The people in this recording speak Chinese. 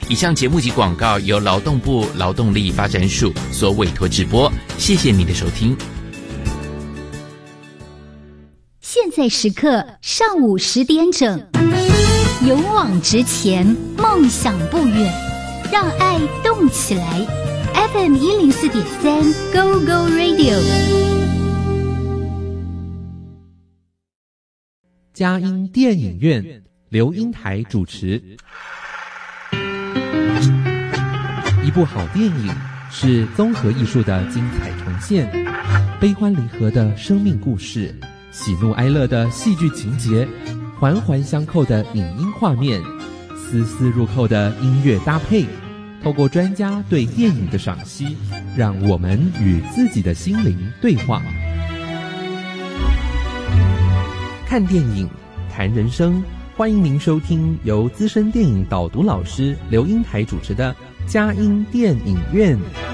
以上节目及广告由劳动部劳动力发展署所委托直播，谢谢你的收听。 现在时刻上午10点整，勇往直前，梦想不远，让爱动起来。FM 104.3 Go Go Radio。 佳音电影院，刘英台主持。一部好电影是综合艺术的精彩呈现，悲欢离合的生命故事，喜怒哀乐的戏剧情节，环环相扣的影音画面，丝丝入扣的音乐搭配，透过专家对电影的赏析，让我们与自己的心灵对话。看电影，谈人生，欢迎您收听由资深电影导读老师刘英台主持的佳音电影院。